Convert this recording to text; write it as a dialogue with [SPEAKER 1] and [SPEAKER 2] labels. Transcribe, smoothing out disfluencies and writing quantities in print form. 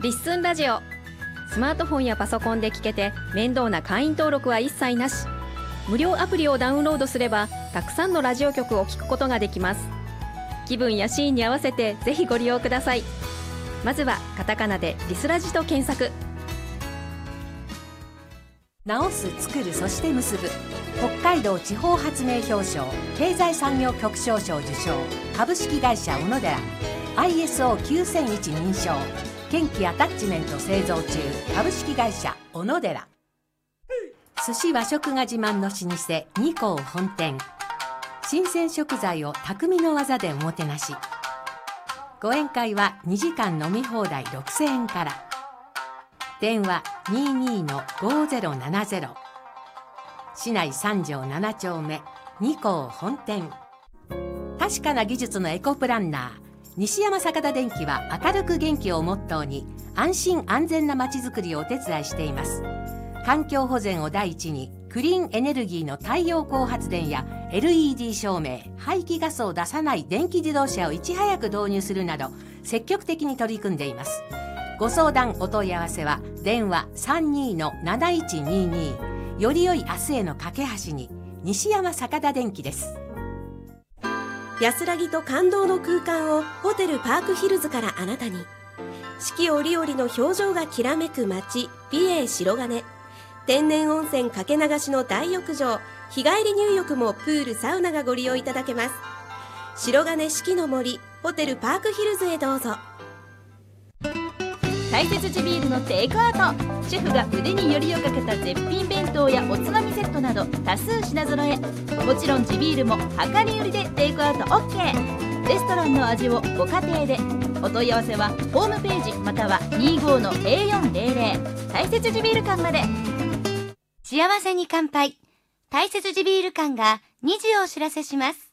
[SPEAKER 1] リッスンラジオ。スマートフォンやパソコンで聞けて面倒な会員登録は一切なし。無料アプリをダウンロードすればたくさんのラジオ局を聞くことができます。気分やシーンに合わせてぜひご利用ください。まずはカタカナでリスラジと検索。
[SPEAKER 2] 直す、作る、そして結ぶ北海道地方発明表彰経済産業局賞賞受賞株式会社小野寺 ISO9001 認証建機アタッチメント製造中株式会社小野寺。寿司和食が自慢の老舗二幸本店。新鮮食材を匠の技でおもてなし。ご宴会は2時間飲み放題6000円から。電話 22-5070。市内三条7丁目二幸本店。確かな技術のエコプランナー西山坂田電機は明るく元気をモットーに安心安全なまちづくりをお手伝いしています。環境保全を第一にクリーンエネルギーの太陽光発電や LED 照明、排気ガスを出さない電気自動車をいち早く導入するなど積極的に取り組んでいます。ご相談お問い合わせは電話 32-7122。 より良い明日への架け橋に西山坂田電機です。
[SPEAKER 3] 安らぎと感動の空間をホテルパークヒルズからあなたに。四季折々の表情がきらめく街美瑛白金。天然温泉かけ流しの大浴場、日帰り入浴もプールサウナがご利用いただけます。白金四季の森ホテルパークヒルズへどうぞ。
[SPEAKER 4] 大切地ビールのテイクアウト。シェフが腕によりをかけた絶品弁当やおつまみセットなど多数品揃え。もちろん地ビールも量り売りでテイクアウト OK。 レストランの味をご家庭で。お問い合わせはホームページまたは 25-0400 大切地ビール館まで。
[SPEAKER 5] 幸せに乾杯。大切地ビール館が2時をお知らせします。